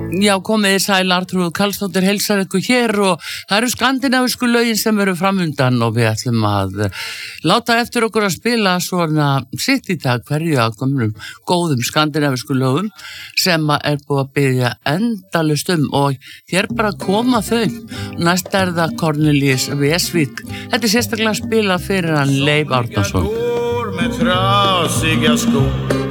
Já, komiði sæl, Arnþrúður Karlsdóttir heilsar ykkur hér og það eru skandinavísku lögin sem eru framundan og við ætlum að láta eftir okkur að spila svona sitt í dag hverju að komum góðum skandinavísku lögum sem er búið að biðja endalaust og hér bara koma þau. Næst það Cornelis Vreeswijk. Þetta sérstaklega spilað fyrir hann Leif Árnason. Med trasiga skor